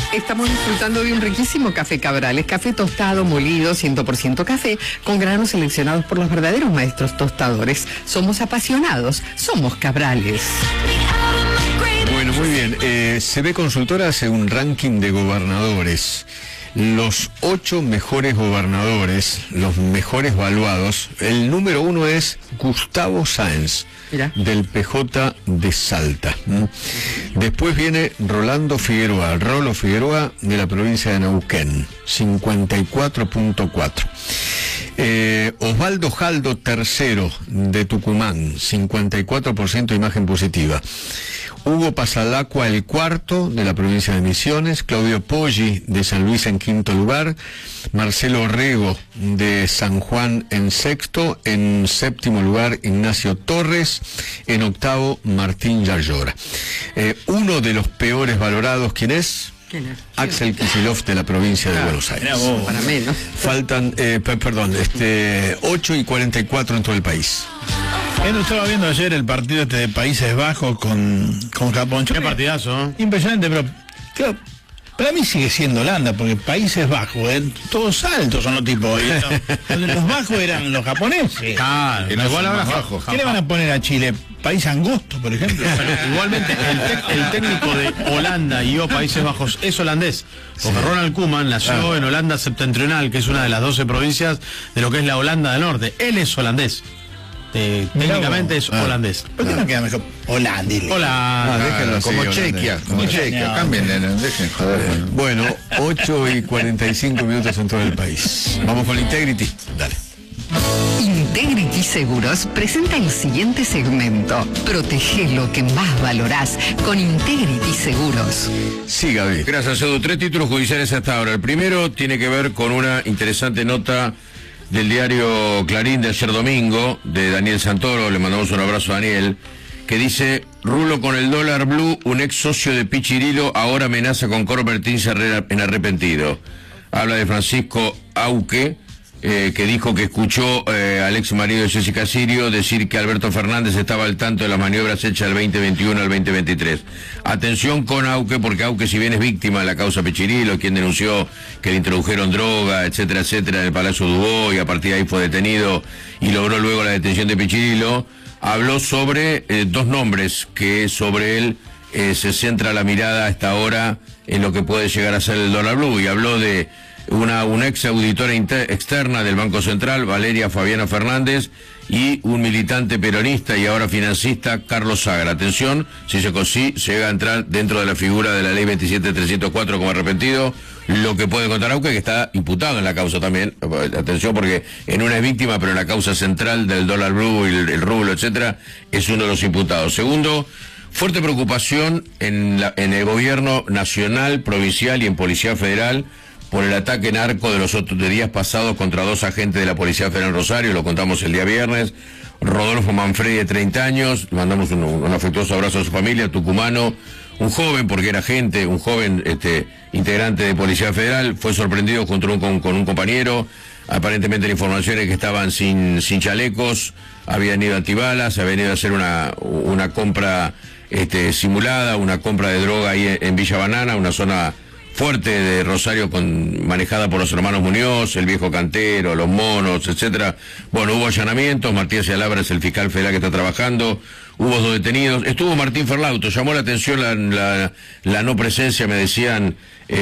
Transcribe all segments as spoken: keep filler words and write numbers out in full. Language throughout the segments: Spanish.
Estamos disfrutando de un riquísimo café Cabrales, café tostado, molido, cien por ciento café, con granos seleccionados por los verdaderos maestros tostadores. Somos apasionados, somos Cabrales. Bueno, muy bien. Eh, C B Consultora hace un ranking de gobernadores. Los ocho mejores gobernadores, los mejores valuados. El número uno es Gustavo Sáenz, Mira. del P J de Salta. Después viene Rolando Figueroa, Rolo Figueroa, de la provincia de Neuquén, cincuenta y cuatro punto cuatro. Eh, Osvaldo Jaldo tercero, de Tucumán, cincuenta y cuatro por ciento imagen positiva. Hugo Pasalacua el cuarto, de la provincia de Misiones. Claudio Poggi, de San Luis, en quinto lugar. Marcelo Orrego, de San Juan, en sexto. En séptimo lugar, Ignacio Torres. En octavo, Martín Yarlora. Eh, uno de los peores valorados, ¿quién es? ¿Quién es? Axel Kicillof, de la provincia de Buenos Aires. Para menos. Faltan, eh, perdón, este, ocho y cuarenta y cuatro en todo el país. Él estaba viendo ayer el partido este de Países Bajos con, con Japón. Qué partidazo, ¿eh? Impresionante, pero claro, para mí sigue siendo Holanda, porque Países Bajos, ¿eh? Todos altos son los tipos. Los, los bajos eran los japoneses. Claro, no igual ahora bajos. ¿Qué le van a poner a Chile? País angosto, por ejemplo. Pero igualmente, el, tec, el técnico de Holanda y o Países Bajos es holandés. Porque sí. Ronald Koeman nació claro. en Holanda septentrional, que es una de las doce provincias de lo que es la Holanda del Norte. Él es holandés. Eh, técnicamente es ah. holandés. ¿Por qué no queda mejor? Holandés. Holanda. Ah, déjenlo como así, Chequia, como Chequia, no. Cambien, dejen joder. Bueno, ocho y cuarenta y cinco minutos en todo el país. Vamos con Integrity. Dale. Integrity Seguros presenta el siguiente segmento. Protege lo que más valorás con Integrity Seguros. Sí, Gaby. Gracias, Edu. Tres títulos judiciales hasta ahora. El primero tiene que ver con una interesante nota del diario Clarín de ayer domingo, de Daniel Santoro, le mandamos un abrazo a Daniel, que dice: Rulo con el dólar blue, un ex socio de Pichirilo ahora amenaza con convertirse en arrepentido. Habla de Francisco Auque, eh, que dijo que escuchó eh, al ex marido de Jessica Sirio decir que Alberto Fernández estaba al tanto de las maniobras hechas del veinte veintiuno al veinte veintitrés. Atención con Auque, porque Auque, si bien es víctima de la causa Pichirilo, quien denunció que le introdujeron droga, etcétera, etcétera, en el Palacio Dubó, y a partir de ahí fue detenido y logró luego la detención de Pichirilo, habló sobre eh, dos nombres que sobre él eh, se centra la mirada hasta ahora en lo que puede llegar a ser el dólar blue, y habló de una, una ex auditora inter, externa del Banco Central, Valeria Fabiana Fernández, y un militante peronista y ahora financista, Carlos Sagra. Atención, si se si llega a entrar dentro de la figura de la ley veintisiete mil trescientos cuatro como arrepentido, lo que puede contar Auque, que está imputado en la causa también. Atención, porque en una es víctima, pero en la causa central del dólar blue y el, el rublo, etcétera, es uno de los imputados. Segundo, fuerte preocupación en, la, en el gobierno nacional, provincial y en Policía Federal por el ataque narco de los otros de días pasados contra dos agentes de la Policía Federal en Rosario, lo contamos el día viernes. Rodolfo Manfredi, de treinta años, le mandamos un, un afectuoso abrazo a su familia, tucumano, un joven, porque era agente, un joven este, integrante de Policía Federal, fue sorprendido junto un, con, con un compañero. Aparentemente la información es que estaban sin, sin chalecos, habían ido a antibalas, habían ido a hacer una, una compra este, simulada, una compra de droga ahí en, en Villa Banana, una zona fuerte de Rosario, con, manejada por los hermanos Muñoz, el viejo cantero, los monos, etcétera. Bueno, hubo allanamientos, Martín Cialabra es el fiscal federal que está trabajando, hubo dos detenidos, estuvo Martín Ferlauto, llamó la atención la, la, la no presencia, me decían,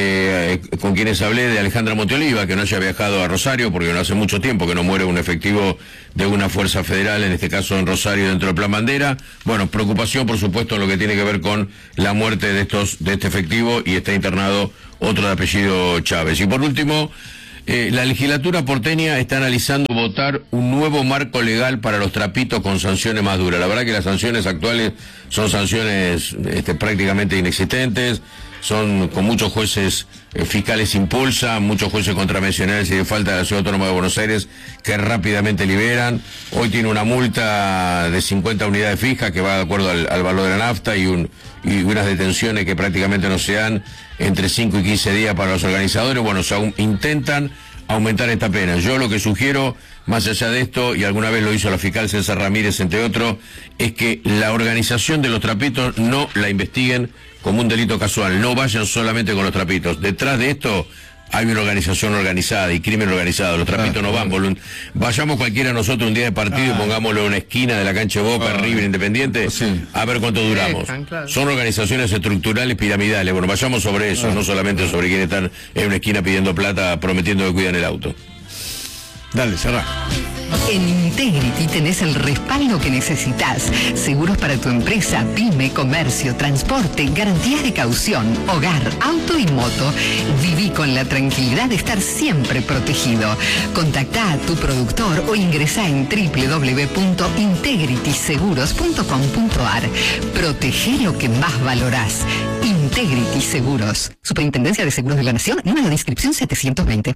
eh, con quienes hablé, de Alejandra Monteoliva, que no haya viajado a Rosario, porque no hace mucho tiempo que no muere un efectivo de una fuerza federal, en este caso en Rosario, dentro del Plan Bandera. Bueno, preocupación, por supuesto, en lo que tiene que ver con la muerte de estos de este efectivo, y está internado otro de apellido Chávez. Y por último, eh, la legislatura porteña está analizando votar un nuevo marco legal para los trapitos con sanciones más duras. La verdad que las sanciones actuales son sanciones este, prácticamente inexistentes, son con muchos jueces eh, fiscales impulsa, muchos jueces contravencionales y de falta de la Ciudad Autónoma de Buenos Aires que rápidamente liberan. Hoy tiene una multa de cincuenta unidades fijas que va de acuerdo al, al valor de la nafta, y, un, y unas detenciones que prácticamente no se dan entre cinco y quince días para los organizadores. Bueno, o sea, un, intentan aumentar esta pena. Yo lo que sugiero, más allá de esto, y alguna vez lo hizo la fiscal César Ramírez, entre otros, es que la organización de los trapitos no la investiguen como un delito casual. No vayan solamente con los trapitos. Detrás de esto hay una organización organizada y crimen organizado. Los trapitos ah, no van. Volun- Vayamos cualquiera nosotros un día de partido ah, y pongámoslo en una esquina de la cancha de Boca, ah, River, Independiente, sí, a ver cuánto duramos. Sí, claro. Son organizaciones estructurales piramidales. Bueno, vayamos sobre eso, ah, no solamente sobre quienes están en una esquina pidiendo plata, prometiendo que cuidan el auto. Dale, cerrá. En Integrity tenés el respaldo que necesitas. Seguros para tu empresa, pyme, comercio, transporte, garantías de caución, hogar, auto y moto. Viví con la tranquilidad de estar siempre protegido. Contactá a tu productor o ingresá en doble u doble u doble u punto integrity seguros punto com punto a r. Protege lo que más valorás. Integrity Seguros. Superintendencia de Seguros de la Nación, número de inscripción setecientos veinte.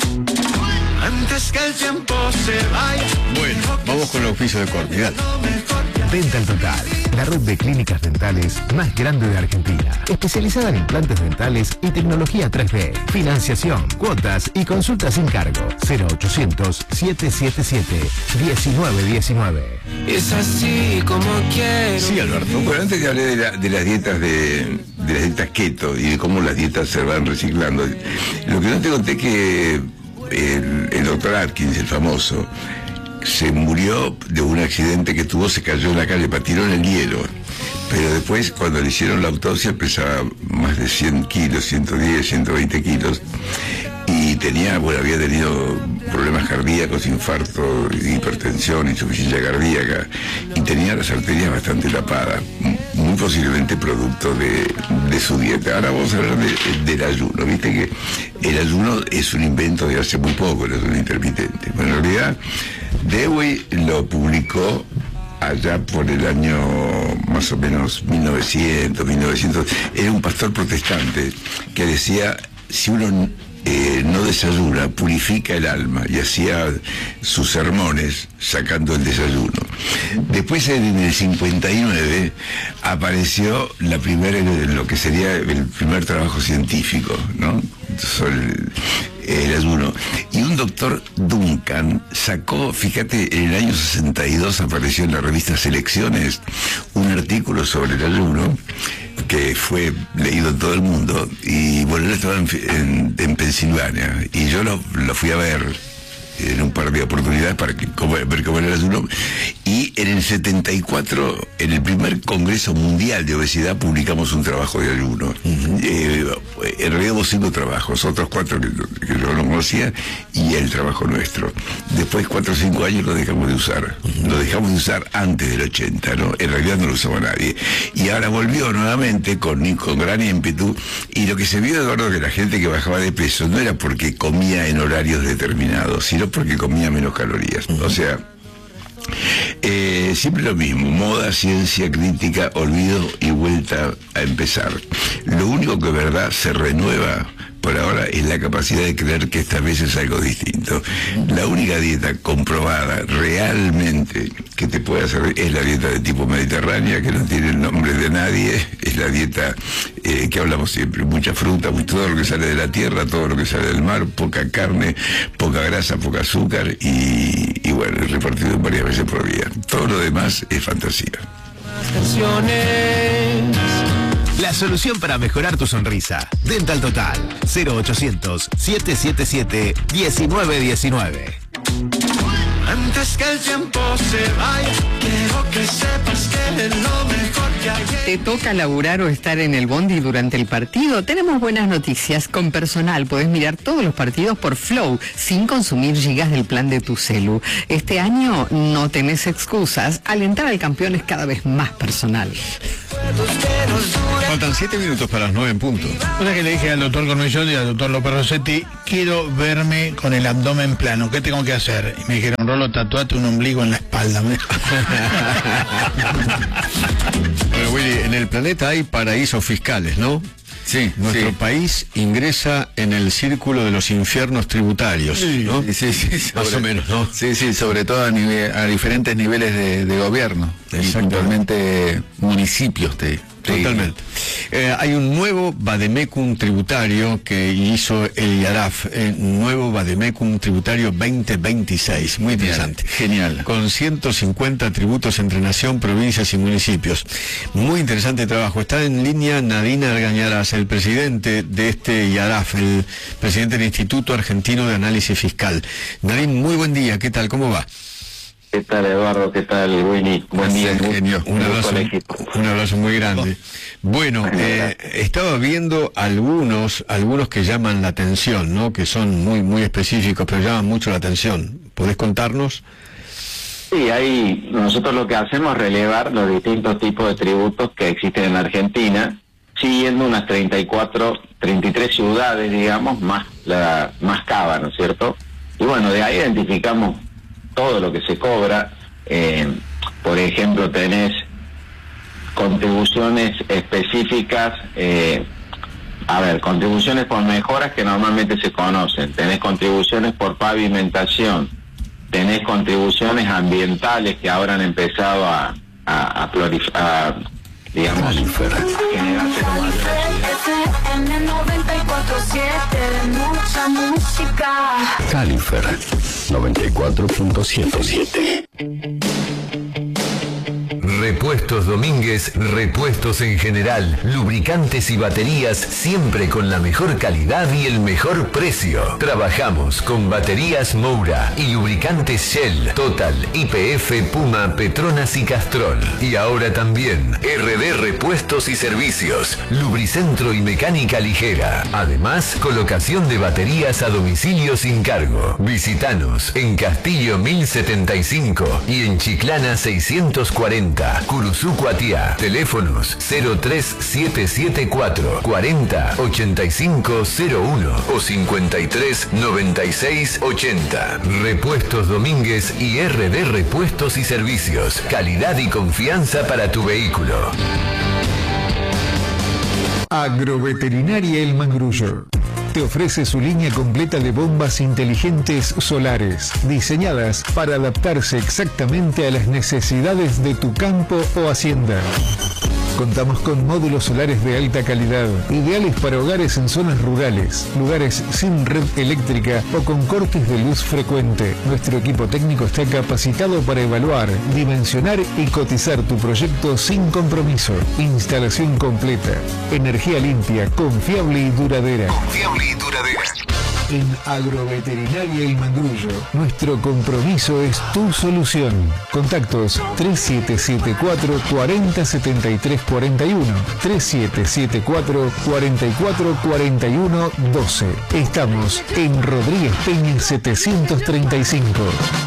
Antes que el tiempo se vaya. Bueno, vamos con el oficio de corte. Dental Total, la red de clínicas dentales más grande de Argentina, especializada en implantes dentales y tecnología tres D, financiación, cuotas y consultas sin cargo. Cero ochocientos, setecientos setenta y siete, diecinueve diecinueve. Es así como quiero. Sí, Alberto. Bueno, antes que hablé de, la, de las dietas de, de las dietas keto y de cómo las dietas se van reciclando, lo que no te conté es que el, el doctor Atkins, el famoso, se murió de un accidente que tuvo, se cayó en la calle, patinó en el hielo. Pero después, cuando le hicieron la autopsia, pesaba más de cien kilos, ciento diez, ciento veinte kilos. Y tenía, bueno, había tenido problemas cardíacos, infarto, hipertensión, insuficiencia cardíaca. Y tenía las arterias bastante tapadas, muy posiblemente producto de, de su dieta. Ahora vamos a hablar de, del ayuno. Viste que el ayuno es un invento de hace muy poco, el ayuno intermitente. Bueno, en realidad, Dewey lo publicó allá por el año más o menos mil novecientos, mil novecientos. Era un pastor protestante que decía, si uno eh, no desayuna, purifica el alma, y hacía sus sermones sacando el desayuno. Después, en el cincuenta y nueve, apareció la primera, lo que sería el primer trabajo científico, ¿no?, sobre el, el ayuno. Y un doctor Duncan sacó, fíjate, en el año sesenta y dos apareció en la revista Selecciones un artículo sobre el ayuno que fue leído en todo el mundo. Y bueno, él estaba en, en, en Pensilvania, y yo lo, lo fui a ver en un par de oportunidades para que, como, ver cómo era el ayuno. Y en el setenta y cuatro, en el primer Congreso Mundial de Obesidad, publicamos un trabajo de ayuno. Uh-huh. eh, en realidad hubo cinco trabajos, otros cuatro que, que yo no conocía, y el trabajo nuestro. Después, cuatro o cinco años lo dejamos de usar. Uh-huh. Lo dejamos de usar antes del ochenta, ¿no? En realidad no lo usaba nadie. Y ahora volvió nuevamente con, con gran ímpetu, y lo que se vio, Eduardo, que la gente que bajaba de peso no era porque comía en horarios determinados, sino porque comía menos calorías. Uh-huh. O sea, eh, siempre lo mismo: moda, ciencia, crítica, olvido y vuelta a empezar. Lo único que, verdad, se renueva por ahora es la capacidad de creer que esta vez es algo distinto. La única dieta comprobada realmente que te puede hacer es la dieta de tipo mediterránea, que no tiene el nombre de nadie. Es la dieta eh, que hablamos siempre: mucha fruta, todo lo que sale de la tierra, todo lo que sale del mar, poca carne, poca grasa, poca azúcar, y, y bueno, repartido varias veces por día. Todo lo demás es fantasía. La solución para mejorar tu sonrisa. Dental Total. Cero ochocientos, setecientos setenta y siete, diecinueve diecinueve. Antes que el tiempo se vaya, quiero que sepas que es lo mejor que hay. ¿Te toca laburar o estar en el bondi durante el partido? Tenemos buenas noticias. Con Personal podés mirar todos los partidos por Flow sin consumir gigas del plan de tu celu. Este año no tenés excusas. Alentar al campeón es cada vez más personal. Faltan siete minutos para las nueve en punto. Una que le dije al doctor Cornellón y al doctor López Rossetti: quiero verme con el abdomen plano, ¿qué tengo que hacer? Y me dijeron: Rolo, tatuate un ombligo en la espalda. Bueno, Willy, en el planeta hay paraísos fiscales, ¿no? Sí, nuestro sí. país ingresa en el círculo de los infiernos tributarios, sí, ¿no? Sí, sí, sí, sobre, más o menos, ¿no? Sí, sí, sobre todo a, nivel, a diferentes niveles de, de gobierno, y puntualmente municipios, te, Totalmente. Eh, hay un nuevo vademecum tributario que hizo el IARAF, el nuevo vademecum tributario veinte veintiséis, muy interesante. Genial. Con ciento cincuenta tributos entre nación, provincias y municipios. Muy interesante trabajo. Está en línea Nadine Argañarás, el presidente de este IARAF, el presidente del Instituto Argentino de Análisis Fiscal. Nadine, muy buen día, ¿qué tal? ¿Cómo va? ¿Qué tal, Eduardo? ¿Qué tal, Winnie? Buen día. Genio. Un abrazo, un abrazo muy grande. Bueno, eh, estaba viendo algunos, algunos que llaman la atención, ¿no? Que son muy, muy específicos, pero llaman mucho la atención. ¿Podés contarnos? Sí, ahí nosotros lo que hacemos es relevar los distintos tipos de tributos que existen en la Argentina, siguiendo unas treinta y cuatro, treinta y tres ciudades, digamos, más la más Cava, ¿no es cierto? Y bueno, de ahí identificamos todo lo que se cobra. Eh, por ejemplo, tenés contribuciones específicas, eh, a ver, contribuciones por mejoras que normalmente se conocen, tenés contribuciones por pavimentación, tenés contribuciones ambientales que ahora han empezado a, a, a, prolif- a digamos, a generarse como Califer noventa y cuatro punto siete. Repuestos Domínguez, repuestos en general, lubricantes y baterías, siempre con la mejor calidad y el mejor precio. Trabajamos con baterías Moura y lubricantes Shell, Total, Y P F, Puma, Petronas y Castrol. Y ahora también R D Repuestos y Servicios, lubricentro y mecánica ligera. Además, colocación de baterías a domicilio sin cargo. Visítanos en Castillo mil setenta y cinco y en Chiclana seiscientos cuarenta. Curuzú Cuatiá. Teléfonos cero tres siete siete cuatro cuarenta ochenta y cinco cero uno o cincuenta y tres noventa y seis ochenta. Repuestos Domínguez y R D Repuestos y Servicios. Calidad y confianza para tu vehículo. Agroveterinaria El Mangrullo te ofrece su línea completa de bombas inteligentes solares, diseñadas para adaptarse exactamente a las necesidades de tu campo o hacienda. Contamos con módulos solares de alta calidad, ideales para hogares en zonas rurales, lugares sin red eléctrica o con cortes de luz frecuente. Nuestro equipo técnico está capacitado para evaluar, dimensionar y cotizar tu proyecto sin compromiso. Instalación completa, energía limpia, confiable y duradera. Confiable y duradera. En Agroveterinaria El Mangrullo, nuestro compromiso es tu solución. Contactos tres siete siete cuatro cuarenta setenta y tres cuarenta y uno, tres siete siete cuatro cuarenta y cuatro cuarenta y uno doce. Estamos en Rodríguez Peña setecientos treinta y cinco.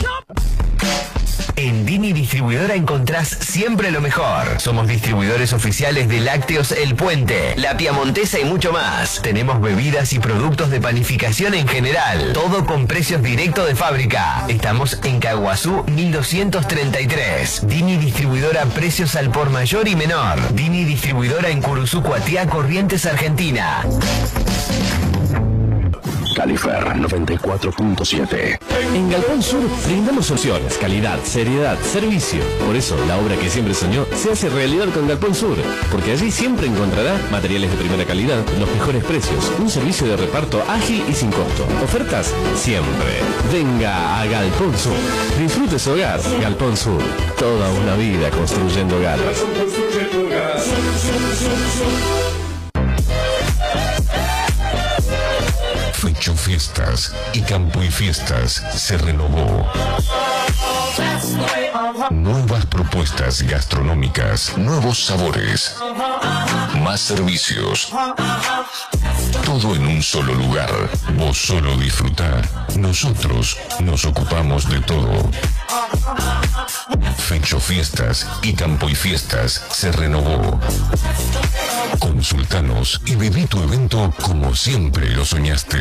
En Dini Distribuidora encontrás siempre lo mejor. Somos distribuidores oficiales de Lácteos El Puente, La Piamontesa y mucho más. Tenemos bebidas y productos de panificación en general. Todo con precios directos de fábrica. Estamos en Caguazú mil doscientos treinta y tres. Dini Distribuidora, precios al por mayor y menor. Dini Distribuidora en Curuzú Cuatiá, Corrientes, Argentina. Califer noventa y cuatro punto siete. En Galpón Sur brindamos soluciones, calidad, seriedad, servicio. Por eso la obra que siempre soñó se hace realidad con Galpón Sur, porque allí siempre encontrará materiales de primera calidad, los mejores precios, un servicio de reparto ágil y sin costo. Ofertas siempre. Venga a Galpón Sur. Disfrute su hogar. Galpón Sur. Toda una vida construyendo hogar. Fecho Fiestas y Campo y Fiestas se renovó. Nuevas propuestas gastronómicas, nuevos sabores, más servicios. Todo en un solo lugar. Vos solo disfrutá. Nosotros nos ocupamos de todo. Fecho Fiestas y Campo y Fiestas se renovó. Consultanos y viví tu evento como siempre lo soñaste.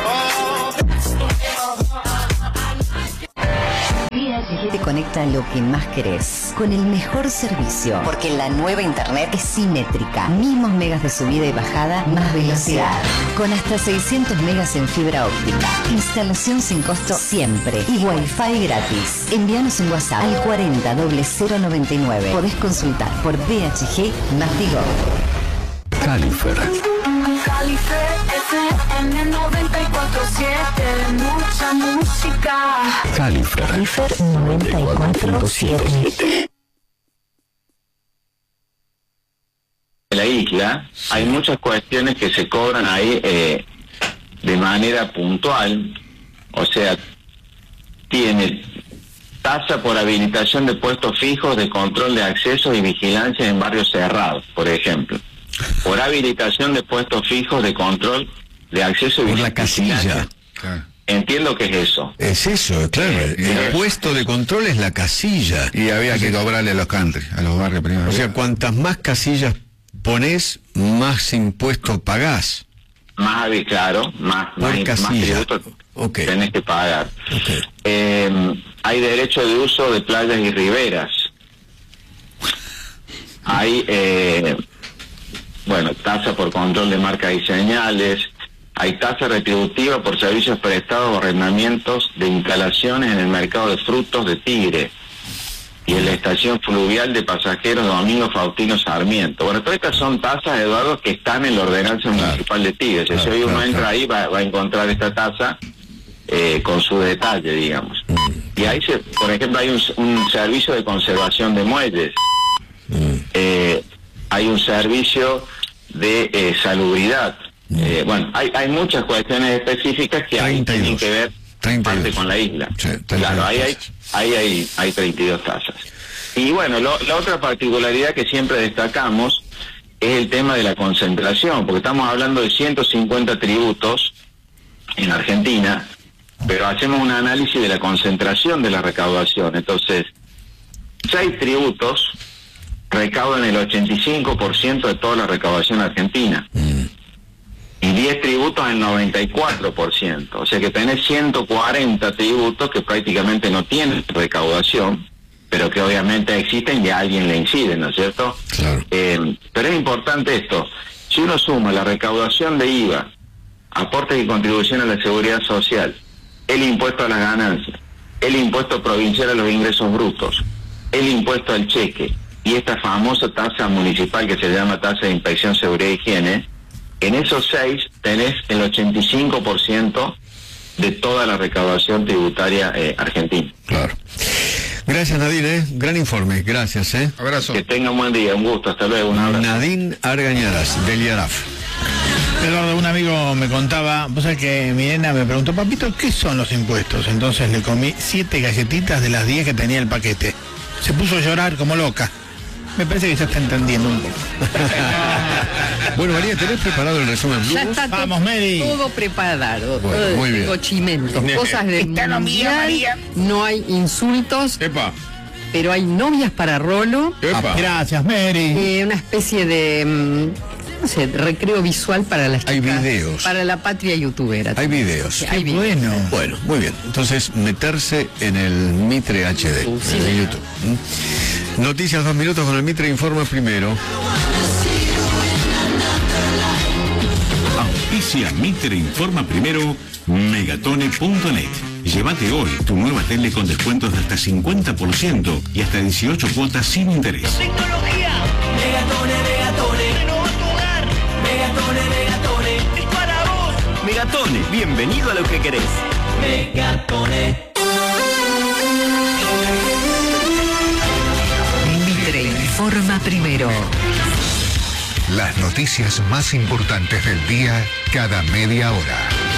Te conecta lo que más querés, con el mejor servicio, porque la nueva internet es simétrica, mismos megas de subida y bajada, más velocidad. con hasta seiscientos megas en fibra óptica. Instalación sin costo siempre y Wi-Fi gratis. Envíanos un WhatsApp al cuarenta cero cero noventa y nueve. Podés consultar por D H G más Tigo. Califer. Califer F M noventa y cuatro siete, mucha música. Califer. Califer noventa y cuatro siete. En la isla hay muchas cuestiones que se cobran ahí eh, de manera puntual, o sea, tiene tasa por habilitación de puestos fijos de control de acceso y vigilancia en barrios cerrados, por ejemplo. Por habilitación de puestos fijos de control de acceso y por la vigilancia. casilla. Entiendo que es eso. Es eso, claro. El Eh, puesto de control es la casilla. Y había que cobrarle a los country, a los barrios privados. O sea, cuantas más casillas pones, más impuesto pagás. Más habi- claro, más, Por más, más casilla. tributo Okay. tenés que pagar. Okay. Eh, hay derecho de uso de playas y riberas. Hay, eh, bueno, tasa por control de marcas y señales. Hay tasa retributiva por servicios prestados o arrendamientos de instalaciones en el mercado de frutos de Tigre y en la estación fluvial de pasajeros Domingo Faustino Sarmiento. Bueno, todas estas son tasas, Eduardo, que están en la ordenanza claro. municipal de Tigre. Claro, si hoy uno claro, entra claro. ahí va, va a encontrar esta tasa eh, con su detalle, digamos. Mm. Y ahí, se, por ejemplo, hay un, un servicio de conservación de muelles. Mm. Eh, hay un servicio de eh, salubridad. Mm. Eh, bueno, hay, hay muchas cuestiones específicas que hay, tienen que ver parte con la isla. Sí, claro, ahí hay, ahí hay, hay treinta y dos tasas. Y bueno, lo, la otra particularidad que siempre destacamos es el tema de la concentración, porque estamos hablando de ciento cincuenta tributos en Argentina, pero hacemos un análisis de la concentración de la recaudación. Entonces, seis tributos recaudan el ochenta y cinco por ciento de toda la recaudación argentina. Mm. Y diez tributos el noventa y cuatro por ciento. O sea que tenés ciento cuarenta tributos que prácticamente no tienen recaudación, pero que obviamente existen y a alguien le inciden, ¿no es cierto? Claro. Eh, pero es importante esto. Si uno suma la recaudación de I V A, aportes y contribución a la seguridad social, el impuesto a las ganancias, el impuesto provincial a los ingresos brutos, el impuesto al cheque y esta famosa tasa municipal que se llama tasa de inspección, seguridad e higiene, en esos seis tenés el ochenta y cinco por ciento de toda la recaudación tributaria eh, argentina. Claro. Gracias, Nadine, ¿eh? Gran informe, gracias. ¿eh? Abrazo. Que tenga un buen día, un gusto, hasta luego, un abrazo. Nadine Argañaras, del IARAF. Eduardo, un amigo me contaba, vos sabés que mi nena me preguntó, papito, ¿qué son los impuestos? Entonces le comí siete galletitas de las diez que tenía el paquete. Se puso a llorar como loca. Me parece que ya está entendiendo un poco. Bueno, María, ¿tenés preparado el resumen Blue? Ya está Vamos, Mary. todo preparado. Bueno, todo muy bien. Tengo chimentos, cosas del mundial, no hay insultos, Epa. pero hay novias para Rolo. Epa. Gracias, Mary. Eh, una especie de, mm, no sé, recreo visual para las chicas. Hay videos. Para la patria youtubera. Hay videos. Sí, hay videos. Bueno. Bueno, muy bien. Entonces, meterse en el Mitre H D, Sí, en el sí. YouTube. ¿Mm? Noticias dos minutos con el Mitre Informa primero. Auspicia Mitre Informa primero, megatone punto net. Llévate hoy tu nueva tele con descuentos de hasta cincuenta por ciento y hasta dieciocho cuotas sin interés. Tecnología. Megatone, Megatone. Renova tu hogar. Megatone, Megatone. Es para vos. Megatone, bienvenido a lo que querés. Megatone. Mitre Informa primero. Las noticias más importantes del día cada media hora.